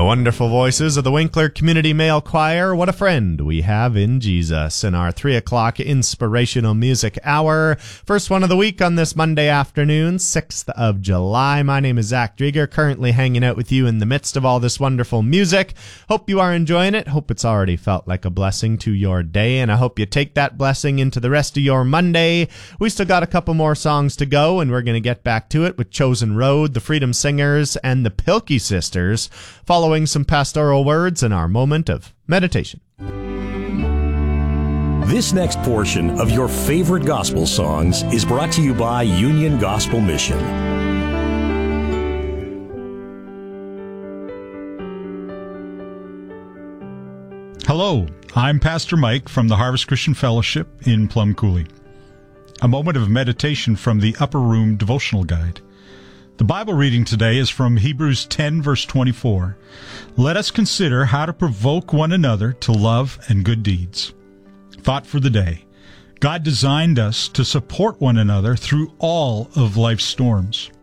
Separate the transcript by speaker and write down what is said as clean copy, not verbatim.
Speaker 1: The wonderful voices of the Winkler Community Male Choir. What a friend we have in Jesus. In our 3 o'clock inspirational music hour. First one of the week on this Monday afternoon, 6th of July. My name is Zach Drieger, currently hanging out with you in the midst of all this wonderful music. Hope you are enjoying it. Hope it's already felt like a blessing to your day, and I hope you take that blessing into the rest of your Monday. We still got a couple more songs to go, and we're going to get back to it with Chosen Road, the Freedom Singers, and the Pilkey Sisters, following some pastoral words in our moment of meditation.
Speaker 2: This next portion of your favorite gospel songs is brought to you by Union Gospel Mission.
Speaker 3: Hello, I'm Pastor Mike from the Harvest Christian Fellowship in Plum Coulee. A moment of meditation from the Upper Room Devotional Guide. The Bible reading today is from Hebrews 10, verse 24. Let us consider how to provoke one another to love and good deeds. Thought for the day. God designed us to support one another through all of life's storms.